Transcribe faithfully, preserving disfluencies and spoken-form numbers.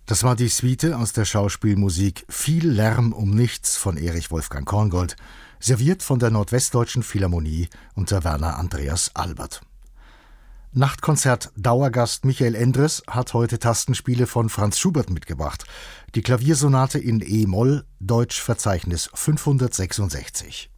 Das war die Suite aus der Schauspielmusik Viel Lärm um nichts von Erich Wolfgang Korngold, serviert von der Nordwestdeutschen Philharmonie unter Werner Andreas Albert. Nachtkonzert-Dauergast Michael Endres hat heute Tastenspiele von Franz Schubert mitgebracht. Die Klaviersonate in E-Moll, Deutsch Verzeichnis fünfhundertsechsundsechzig.